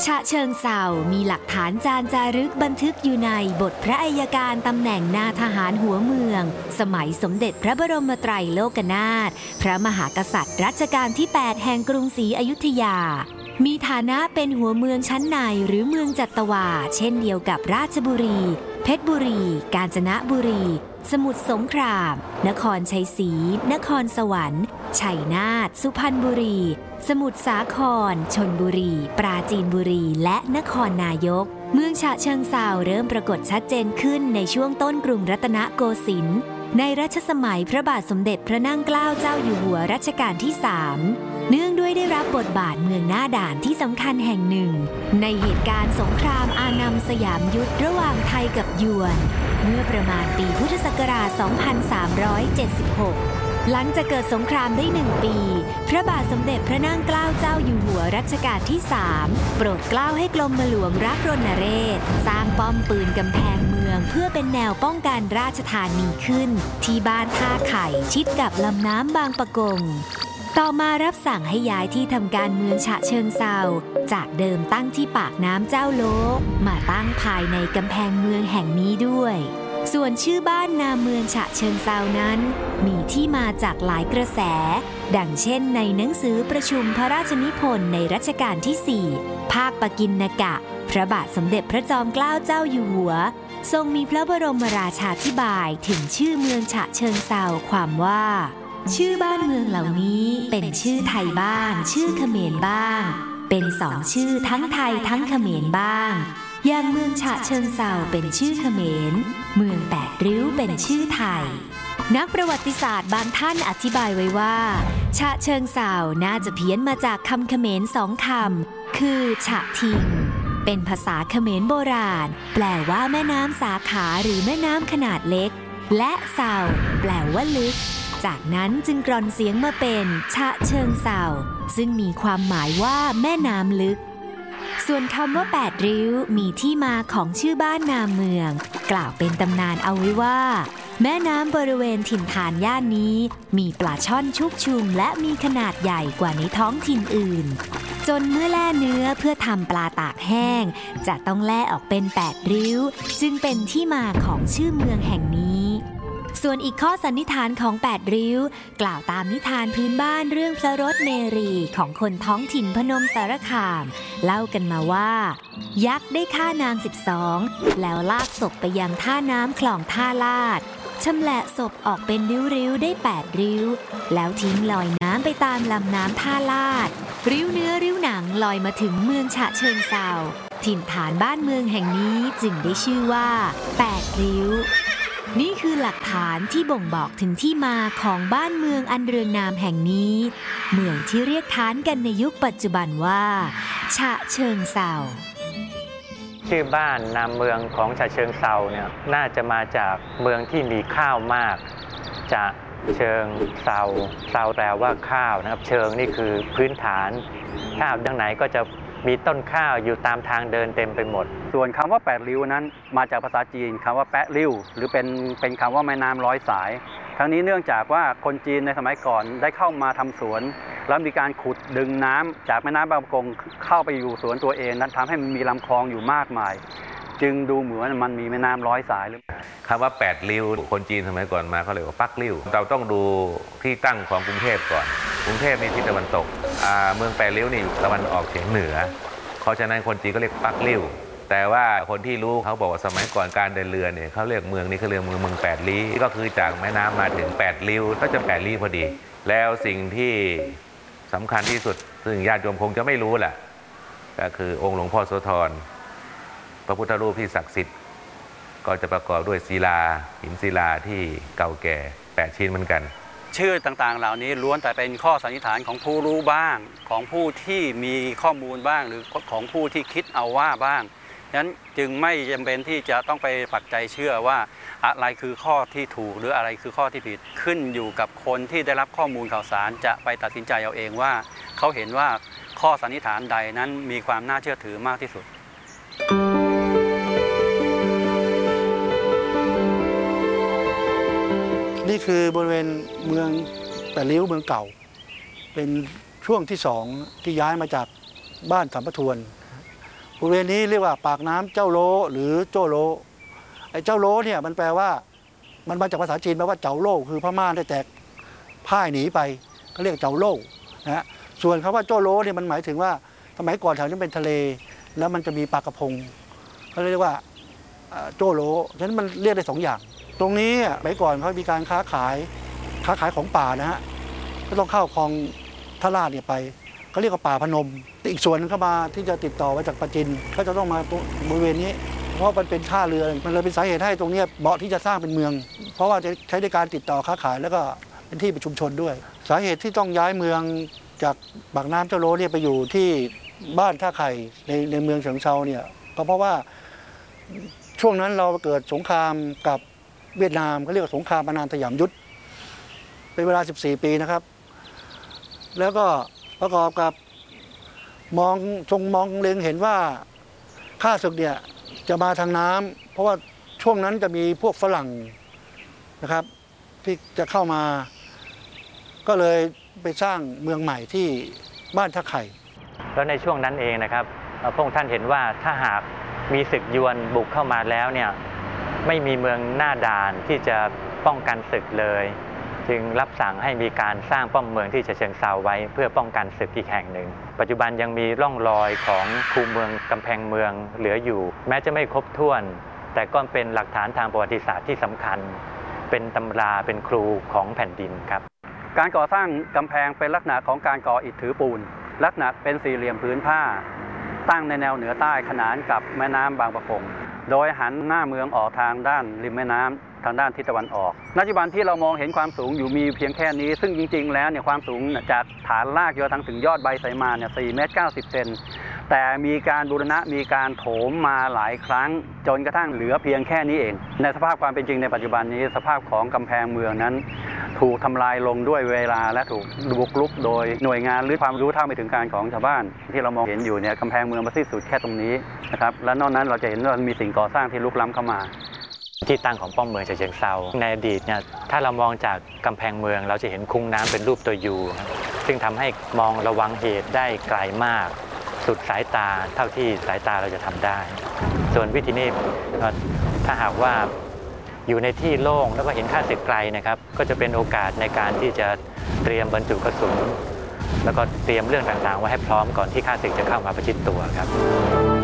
ฉะเชิงเทรามีหลักฐานจารึกบันทึกอยู่ในบทพระอัยการตำแหน่งนาทหารหัวเมืองสมัยสมเด็จพระบรมไตรโลกนาถพระมหากษัตริย์รัชกาลที่ 8 แห่งกรุงศรีอยุธยามีฐานะเป็นหัวเมืองชั้นในหรือเมืองจัตวาเช่นเดียวกับราชบุรีเพชรบุรีกาญจนบุรีสมุทรสงครามนครชัยศรีนครสวรรค์ชัยนาทสุพรรณบุรีสมุทรสาครชลบุรีปราจีนบุรีและนครนายกเมืองฉะเชิงเทราเริ่มปรากฏชัดเจนขึ้นในช่วงต้นกรุงรัตนโกสินทร์ในรัชสมัยพระบาทสมเด็จพระนั่งเกล้าเจ้าอยู่หัวรัชกาลที่ 3เนื่องด้วยได้รับบทบาทเมืองหน้าด่านที่สำคัญแห่งหนึ่งในเหตุการณ์สงครามอานัมสยามยุทธระหว่างไทยกับยวนเมื่อประมาณปีพุทธศักราช 2376 หลังจากเกิดสงครามได้1 ปีพระบาทสมเด็จพระนั่งเกล้าเจ้าอยู่หัวรัชกาลที่ 3โปรดเกล้าให้กรมหลวงรักรณเรศสร้างป้อมปืนกำแพงเมืองเพื่อเป็นแนวป้องกันราชธานีขึ้นที่บ้านท่าไข่ชิดกับลำน้ำบางปะกงต่อมารับสั่งให้ย้ายที่ทำการเมืองฉะเชิงเทราจากเดิมตั้งที่ปากน้ำเจ้าโลมาตั้งภายในกำแพงเมืองแห่งนี้ด้วยส่วนชื่อบ้านนาเมืองฉะเชิงเทรานั้นมีที่มาจากหลายกระแสดังเช่นในหนังสือประชุมพระราชนิพนธ์ในรัชกาลที่ 4 ภาคปกิณกะพระบาทสมเด็จพระจอมเกล้าเจ้าอยู่หัวทรงมีพระบรมราชาธิบายถึงชื่อเมืองฉะเชิงเทราความว่าชื่อบ้านเมืองเหล่านี้เป็นชื่อไทยบ้างชื่อเขมรบ้างเป็น2 ชื่อทั้งไทยทั้งเขมรบ้างอย่างเมืองฉะเชิงเทราเป็นชื่อเขมรเมือง8 ริ้วเป็นชื่อไทยนักประวัติศาสตร์บางท่านอธิบายไว้ว่าฉะเชิงเทราน่าจะเพี้ยนมาจากคำเขมร2 คำคือฉะทิงเป็นภาษาเขมรโบราณแปลว่าแม่น้ำสาขาหรือแม่น้ำขนาดเล็กและเทราแปลว่าลึกจากนั้นจึงกร่อนเสียงมาเป็นฉะเชิงเทราซึ่งมีความหมายว่าแม่น้ำลึกส่วนคำว่า8 ริ้วมีที่มาของชื่อบ้านนาเมืองกล่าวเป็นตำนานเอาไว้ว่าแม่น้ำบริเวณถิ่นฐานย่านนี้มีปลาช่อนชุกชุมและมีขนาดใหญ่กว่าในท้องถิ่นอื่นจนเมื่อแล่เนื้อเพื่อทำปลาตากแห้งจะต้องแล่ออกเป็น8 ริ้วจึงเป็นที่มาของชื่อเมืองแห่งนี้ส่วนอีกข้อสันนิษฐานของ8 ริ้วกล่าวตามนิทานพื้นบ้านเรื่องพระรถเมรีของคนท้องถิ่นพนมสารคามเล่ากันมาว่ายักษ์ได้ฆ่านาง12แล้วลากศพไปยังท่าน้ำคลองท่าลาดชำแหละศพออกเป็นริ้วๆได้8 ริ้วแล้วทิ้งลอยน้ำไปตามลำน้ำท่าลาดริ้วเนื้อริ้วหนังลอยมาถึงเมืองฉะเชิงเทราถิ่นฐานบ้านเมืองแห่งนี้จึงได้ชื่อว่า8 ริ้วนี่คือหลักฐานที่บ่งบอกถึงที่มาของบ้านเมืองอันเรืองนามแห่งนี้เมืองที่เรียกค้านกันในยุคปัจจุบันว่าฉะเชิงเทราชื่อบ้านนามเมืองของฉะเชิงเทราเนี่ยน่าจะมาจากเมืองที่มีข้าวมากจะเชิงเทราเทราแปลว่าข้าวนะครับเชิงนี่คือพื้นฐานข้าวดังไหนก็จะมีต้นข้าวอยู่ตามทางเดินเต็มไปหมดส่วนคำว่า8 ริ้วนั้นมาจากภาษาจีนคำว่าแปะริ้วหรือเป็นคำว่าแม่น้ำ100 สายทั้งนี้เนื่องจากว่าคนจีนในสมัยก่อนได้เข้ามาทำสวนแล้วมีการขุดดึงน้ำจากแม่น้ำบางปะกงเข้าไปอยู่สวนตัวเองนั้นทำให้มันมีลำคลองอยู่มากมายจึงดูเหมือนมันมีแม่น้ำ100 สายหรือคำว่า8 ริ้วคนจีนสมัยก่อนมาเขาเรียกว่าปักริ้วเราต้องดูที่ตั้งของกรุงเทพก่อนกรุงเทพนี่ทิศตะวันตกเมือง8 ริ้วนี่ตะวันออกเฉียงเหนือเพราะฉะนั้นคนจีนก็เรียกปักริ้วแต่ว่าคนที่รู้เขาบอกว่าสมัยก่อนการเดินเรือเนี่ยเขาเรียกเมืองนี้เขาเรียกเมือง8 ลี้ก็คือจากแม่น้ำมาถึง8 ริ้วก็จะ8 ลี้พอดีแล้วสิ่งที่สำคัญที่สุดซึ่งญาติโยมคงจะไม่รู้แหละก็คือองค์หลวงพ่อโสธรพระพุทธรูปที่ศักดิ์สิทธิ์ก็จะประกอบด้วยศิลาหินศิลาที่เก่าแก่8 ชิ้นเหมือนกันชื่อต่างๆเหล่านี้ล้วนแต่เป็นข้อสันนิษฐานของผู้รู้บ้างของผู้ที่มีข้อมูลบ้างหรือของผู้ที่คิดเอาว่าบ้างฉะนั้นจึงไม่จำเป็นที่จะต้องไปปักใจเชื่อว่าอะไรคือข้อที่ถูกหรืออะไรคือข้อที่ผิดขึ้นอยู่กับคนที่ได้รับข้อมูลข่าวสารจะไปตัดสินใจเอาเองว่าเขาเห็นว่าข้อสันนิษฐานใดนั้นมีความน่าเชื่อถือมากที่สุดนี่คือบริเวณเมือง8 ริ้วเมืองเก่าเป็นช่วงที่2ที่ย้ายมาจากบ้านสัมปทวนบริเวณนี้เรียกว่าปากน้ำเจ้าโลหรือโจ้โลไอ้เจ้าโลเนี่ยมันแปลว่ามันมาจากภาษาจีนแปลว่าเจ้าโลคือพม่าได้แตกพ่ายหนีไปก็เรียกเจ้าโลนะฮะส่วนคำว่าโจ้โลเนี่ยมันหมายถึงว่าสมัยก่อนแถวนี้เป็นทะเลแล้วมันจะมีปลากระพงเขาเรียกว่าโจ้โลฉะนั้นมันเรียกได้2 อย่างตรงนี้สมัยก่อนเขามีการค้าขายของป่านะฮะก็ต้องเข้าคลองท่าลาดเนี่ยไปเขาเรียกว่าป่าพนมอีกส่วนนึงเข้ามาที่จะติดต่อมาจากปราจีนเขาจะต้องมาตรงบริเวณนี้เพราะมันเป็นท่าเรือมันเลยเป็นสาเหตุให้ตรงนี้เหมาะที่จะสร้างเป็นเมืองเพราะว่าจะใช้ในการติดต่อค้าขายแล้วก็เป็นที่ประชุมชนด้วยสาเหตุที่ต้องย้ายเมืองจากปากน้ำเจ้าโลเนี่ยไปอยู่ที่บ้านท่าไข่ในเมืองเฉิงเซาเนี่ยก็เพราะว่าช่วงนั้นเราเกิดสงครามกับเวียดนามเขาเรียกว่าสงครามอนันตสยามยุทธเป็นเวลา14 ปีนะครับแล้วก็ประกอบกับมองเล็งเห็นว่าข้าศึกเนี่ยจะมาทางน้ำเพราะว่าช่วงนั้นจะมีพวกฝรั่งนะครับที่จะเข้ามาก็เลยไปสร้างเมืองใหม่ที่บ้านท่าไข่แล้วในช่วงนั้นเองนะครับพระองค์ท่านเห็นว่าถ้าหากมีศึกยวนบุกเข้ามาแล้วเนี่ยไม่มีเมืองหน้าด่านที่จะป้องกันศึกเลยจึงรับสั่งให้มีการสร้างป้อมเมืองที่ฉะเชิงเทราไว้เพื่อป้องกันศึกอีกแห่งหนึ่งปัจจุบันยังมีร่องรอยของคูเมืองกำแพงเมืองเหลืออยู่แม้จะไม่ครบถ้วนแต่ก็เป็นหลักฐานทางประวัติศาสตร์ที่สำคัญเป็นตำราเป็นครูของแผ่นดินครับการก่อสร้างกำแพงเป็นลักษณะของการก่ออิฐถือปูนลักษณะเป็นสี่เหลี่ยมผืนผ้าตั้งในแนวเหนือใต้ขนานกับแม่น้ำบางปะกงโดยหันหน้าเมืองออกทางด้านริมแม่น้ำทางด้านทิศตะวันออกปัจจุบันที่เรามองเห็นความสูงอยู่มีเพียงแค่นี้ซึ่งจริงๆแล้วเนี่ยความสูงจากฐานรากจนถึงยอดใบไสมาเนี่ย4 เมตร 90 เซนแต่มีการบูรณะมีการโถมมาหลายครั้งจนกระทั่งเหลือเพียงแค่นี้เองในสภาพความเป็นจริงในปัจจุบันนี้สภาพของกำแพงเมืองนั้นถูกทำลายลงด้วยเวลาและถูกบุกรุกโดยหน่วยงานหรือความรู้เท่าไม่ถึงการของชาวบ้านที่เรามองเห็นอยู่เนี่ยกำแพงเมืองมันสิ้นสุดแค่ตรงนี้นะครับและนอกนั้นเราจะเห็นว่ามีสิ่งก่อสร้างที่ลุกล้ำเข้ามาที่ตั้งของป้อมเมืองฉะเชิงเทราในอดีตเนี่ยถ้าเรามองจากกำแพงเมืองเราจะเห็นคุ้งน้ำเป็นรูปตัวยูซึ่งทำให้มองระวังเหตุได้ไกลมากสุดสายตาเท่าที่สายตาเราจะทำได้ส่วนวิธีนี้ถ้าหากว่าอยู่ในที่โล่งแล้วก็เห็นข้าศึกไกลนะครับก็จะเป็นโอกาสในการที่จะเตรียมบรรจุกระสุนแล้วก็เตรียมเรื่องต่างๆไว้ให้พร้อมก่อนที่ข้าศึกจะเข้ามาประชิดตัวครับ